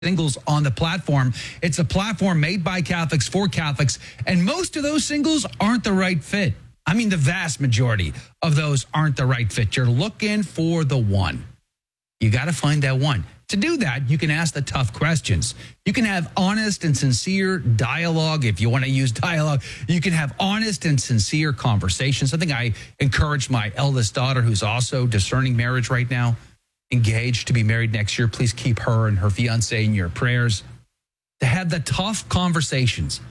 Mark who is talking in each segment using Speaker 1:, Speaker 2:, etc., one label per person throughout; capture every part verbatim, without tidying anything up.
Speaker 1: singles on the platform. It's a platform made by Catholics for Catholics, and most of those singles aren't the right fit. I mean, the vast majority of those aren't the right fit. You're looking for the one. You got to find that one. To do that, you can ask the tough questions. You can have honest and sincere dialogue. If you want to use dialogue, you can have honest and sincere conversations. I think I encourage my eldest daughter, who's also discerning marriage right now, engaged to be married next year. Please keep her and her fiance in your prayers. To have the tough conversations.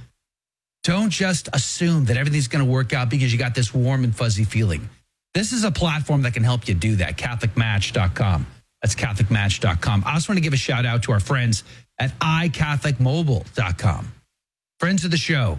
Speaker 1: Don't just assume that everything's going to work out because you got this warm and fuzzy feeling. This is a platform that can help you do that. Catholic Match dot com. That's Catholic Match dot com. I also want to give a shout out to our friends at i Catholic Mobile dot com. Friends of the show.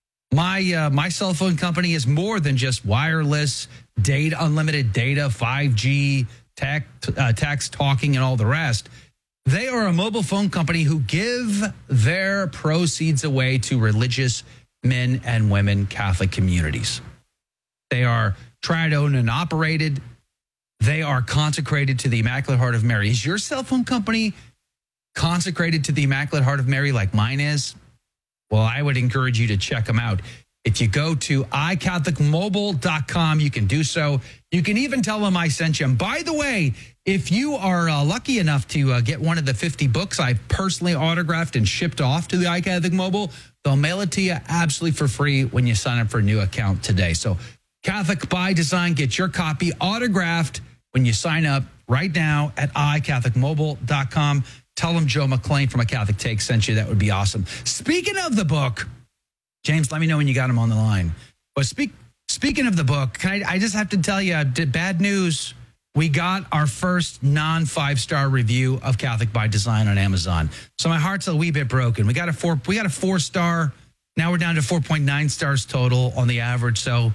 Speaker 1: My uh, my cell phone company is more than just wireless, data, unlimited data, five G, tech, uh, text, talking, and all the rest. They are a mobile phone company who give their proceeds away to religious men and women Catholic communities. They are tried, owned, and operated. They are consecrated to the Immaculate Heart of Mary. Is your cell phone company consecrated to the Immaculate Heart of Mary like mine is? Well, I would encourage you to check them out. If you go to i Catholic Mobile dot com, you can do so. You can even tell them I sent you. And by the way, if you are uh, lucky enough to uh, get one of the fifty books I've personally autographed and shipped off to the iCatholic Mobile, they'll mail it to you absolutely for free when you sign up for a new account today. So Catholic by Design, get your copy autographed when you sign up right now at i Catholic Mobile dot com. Tell them Joe McClain from A Catholic Take sent you. That would be awesome. Speaking of the book, James, let me know when you got him on the line. But speak, speaking of the book, can I, I just have to tell you, bad news. We got our first non-five-star review of Catholic by Design on Amazon. So my heart's a wee bit broken. We got a four, we got a four-star. Now we're down to four point nine stars total on the average. So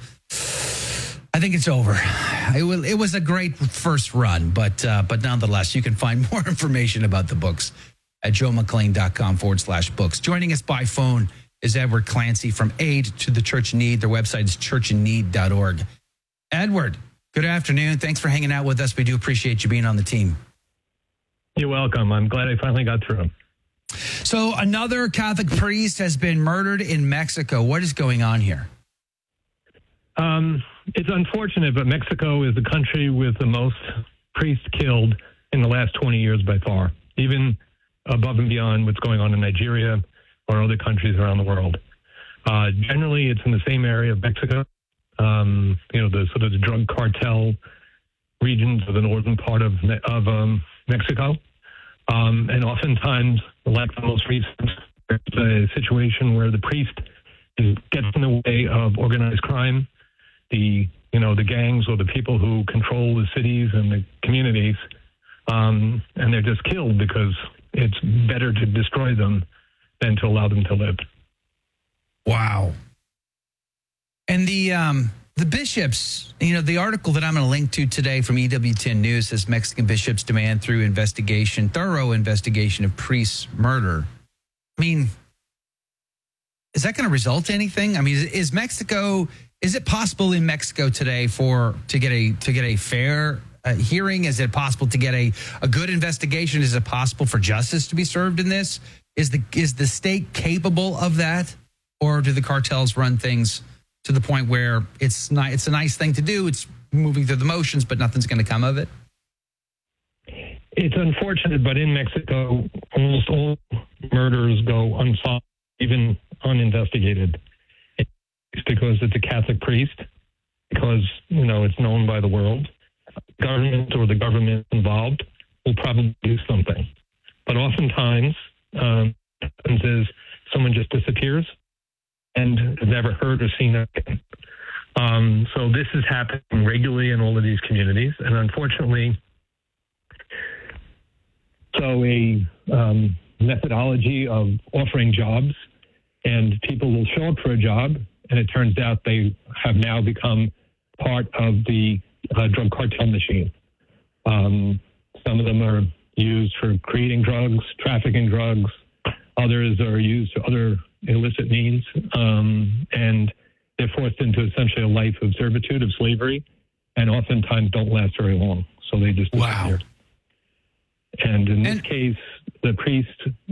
Speaker 1: I think it's over. It was, it was a great first run, but uh, but nonetheless, you can find more information about the books at joe mcclain dot com forward slash books. Joining us by phone is Edward Clancy from Aid to the Church in Need. Their website is church in need dot org. Edward, good afternoon. Thanks for hanging out with us. We do appreciate you being on the team.
Speaker 2: You're welcome. I'm glad I finally got through.
Speaker 1: So another Catholic priest has been murdered in Mexico. What is going on here?
Speaker 2: Um, it's unfortunate, but Mexico is the country with the most priests killed in the last twenty years by far, even above and beyond what's going on in Nigeria or other countries around the world. Uh, generally, it's in the same area of Mexico, um, you know, the sort of the drug cartel regions of the northern part of of um, Mexico. Um, and oftentimes, like the most recent, there's a situation where the priest is, gets in the way of organized crime. The you know the gangs or the people who control the cities and the communities, um, and they're just killed because it's better to destroy them than to allow them to live.
Speaker 1: Wow. And the um, the bishops, you know, the article that I'm going to link to today from E W ten News says Mexican bishops demand through investigation, thorough investigation of priests' murder. I mean, is that going to result in anything? I mean, is, is Mexico? Is it possible in Mexico today for to get a to get a fair uh, hearing? Is it possible to get a, a good investigation? Is it possible for justice to be served in this? Is the is the state capable of that, or do the cartels run things to the point where it's not, it's a nice thing to do? It's moving through the motions, but nothing's going to come of it.
Speaker 2: It's unfortunate, but in Mexico, almost all murders go unsolved, even uninvestigated. It's because it's a Catholic priest, because, you know, it's known by the world. Government or the government involved will probably do something. But oftentimes, um, what happens is someone just disappears and is never heard or seen again. Um, so this is happening regularly in all of these communities. And unfortunately, so a um, methodology of offering jobs, and people will show up for a job, and it turns out they have now become part of the uh, drug cartel machine. Um, some of them are used for creating drugs, trafficking drugs. Others are used for other illicit means. Um, and they're forced into essentially a life of servitude, of slavery, and oftentimes don't last very long. So they just disappear.
Speaker 1: Wow.
Speaker 2: And in this
Speaker 1: and-
Speaker 2: case, the priest